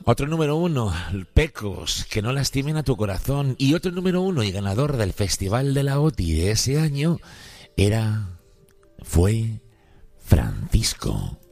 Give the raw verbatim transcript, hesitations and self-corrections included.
Otro número uno, Pecos, que no lastimen a tu corazón. Y otro número uno y ganador del Festival de la O T I de ese año era, fue Francisco.